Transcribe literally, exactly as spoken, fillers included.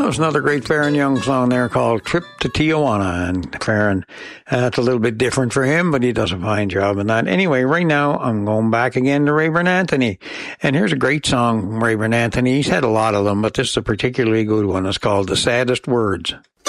there's another great Farron Young song there called Trip to Tijuana. And Farron, uh, it's a little bit different for him, but he does a fine job in that. Anyway, right now, I'm going back again to Rayburn Anthony. And here's a great song from Rayburn Anthony. He's had a lot of them, but this is a particularly good one. It's called The Saddest Words.